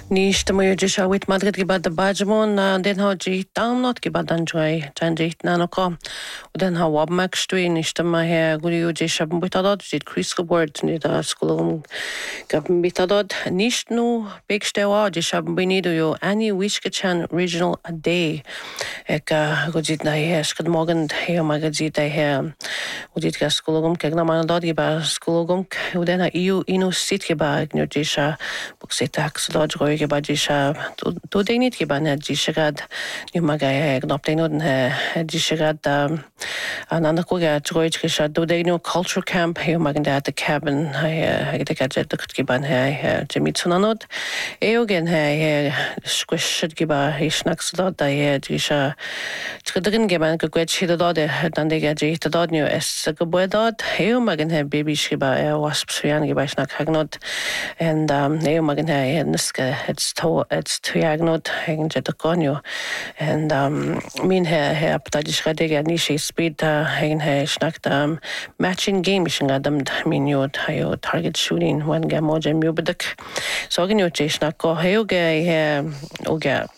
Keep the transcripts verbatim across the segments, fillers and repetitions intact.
Níos do muir de seo wit Madrid gibad de Bajamón na den ha dí damnot gibad an joy jan dít na no kom. U den ha wab mak stui níos do ma he guri u dí sab bitadod dít Crisco board ní da skulum gab bitadod níos no big stewa dí sab binidu yo any wiske chan regional a day. Ek go dít na he skad morgan he ma ga dít he u dít ga skulum keg na man dod giba skulum u den ha iu inu sit giba gnu dí sha buk sitax lodge ge badisha to denit ge ban dishagad ni magay gnoptenod he dishagad ananda ko ga troich ge shad do degno culture camp he maganda at the cabin he de gadget ge ban he jemitsunanod eogen he squish ge ba he snacks dot da he disha tskadrin ge ban ge gwet shida dot dan de gadget dot new es ge bodot he magan he baby shiba wasp syan ge ba snack hagnot and um he magan he niska it's to it's to agnod hang jet konyo and um min he he aptadish gadega nishi speed hang he snakt um matching game shin adam min yo tayo target shooting one game moja mubadak so gnu chishna ko heuge he oga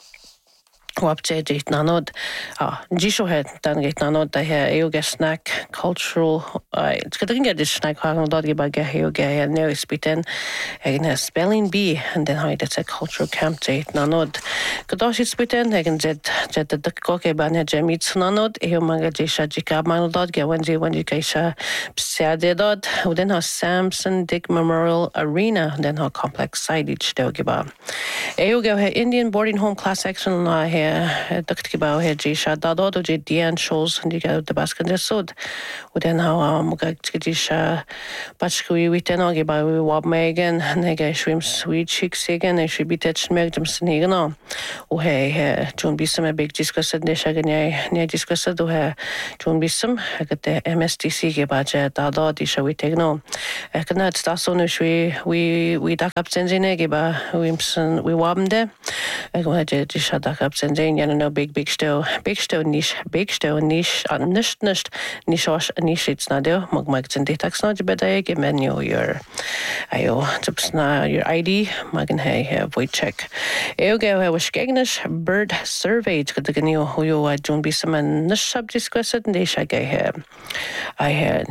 Wapje dit nanod ah jisho het dan get nanod da he yoga snack cultural it's getting get this snack hang dot ge ba ge yoga and no spiten again spelling bee and then how it's a cultural camp dit nanod godash spiten again jet jet the koke ban he jamit nanod e maga jisha jika man dot ge when je when je kaisha psade dot then how Samson Dick Memorial Arena then how complex side each do ge ba e yoga he Indian boarding home class section la he dukt gebau he jisha dadod o je dian shows and diga de baskan sud u den ha muga jisha bachku we ten ge ba we wab megan nega shrimp sweet chicks again e should be touched meg dem snigno u he he John bisam a big discuss ne shagane ne discuss do he John bisam agate M S T C ge ba je dadod disha we tegno ekna staso no shwe we we dak up senzine ge ba wimson we wabde ego je jisha dak up senzine you know big big stow big stow niche big stow niche nicht nicht niche niche it's not do mag mag sind tax not beday ge menu your ayo tipsna your I D magen hey void check eu go he was gegnish bird survey to the new who you don't be some niche sub discussed and they shall go here I had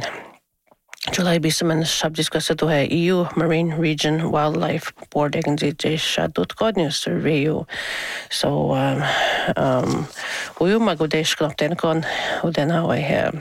July bisam and subdiscuss to E U Marine Region Wildlife Board agency dot god news survey you so um um we magodesh knoptenkon who then how I have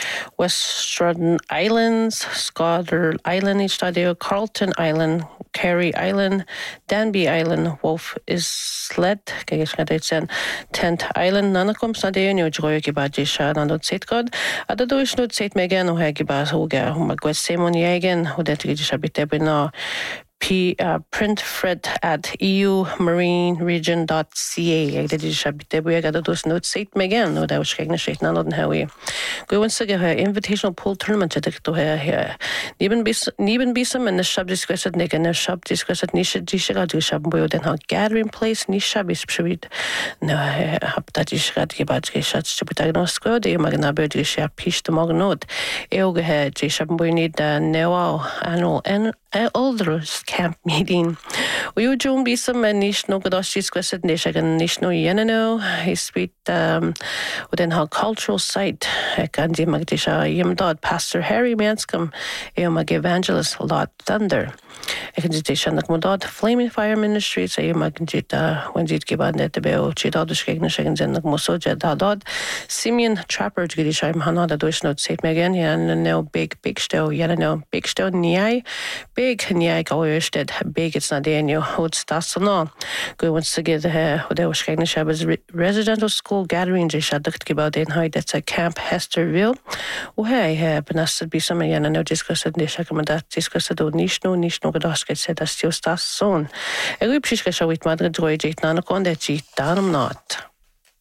Western Islands, Scudder Island, Estadio, Carlton Island, Carey Island, Danby Island, Wolf Islet, Kageshadet, Tent Island, Nanakom Sadeon, Joyokibajisha, and not Saint God. At the Doish not Saint Megan, who Hagibas, who go, who Magwes Simon Yagan, who that Gishabitebina. P uh, print fred at E U marine region dot C A. Did you shabby we got those notes say again? No, that was getting straight none on how we go once again her invitational pool tournament to her here. Neben bis neben bisum and the shop discussed Nick and the shop discussed Nisha Disha do shop boy then her gathering place Nisha is sweet. No hap that is got about shots to be diagnosed go the magna bird share piece the morgan note. Eoga head shop boy need the Noel annual and elders camp meeting. We would join be some niche no good as discussed nation and niche no yenano his sweet um within her cultural site Kandi Magdisha Yim Dot Pastor Harry Manscombe Eomag Evangelist Lot Thunder. Ekandisha Nakmodot Flaming Fire Ministry say Magdita when did give on that the bell Chidodish Ignition and Mosoja Dadod Simeon Trapper Gidisha Hanada Dush Note Saint Megan and no big big stow yenano big stow niai big niai Oystead big it's not there you would start no go once to get the they was getting Shabbos residential school gathering they shot about in high that's a camp Hesterville oh hey have been be some and I know discuss it that discuss it niche no niche no get said that's just that soon a group she's with Madrid Joy Jate Nanakon that she done not